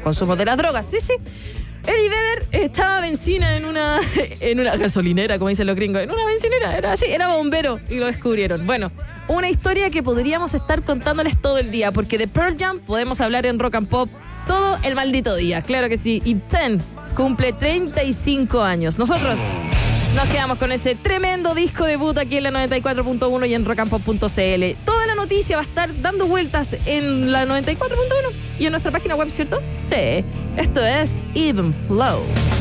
consumos de las drogas. Sí. Eddie Vedder echaba benzina en una gasolinera, como dicen los gringos. En una bencinera, era bombero y lo descubrieron. Bueno, una historia que podríamos estar contándoles todo el día, porque de Pearl Jam podemos hablar en Rock and Pop todo el maldito día, claro que sí. Y Ten cumple 35 años. Nosotros nos quedamos con ese tremendo disco debut aquí en la 94.1 y en rockandpop.cl. Toda la noticia va a estar dando vueltas en la 94.1 y en nuestra página web, ¿cierto? Sí, esto es Even Flow.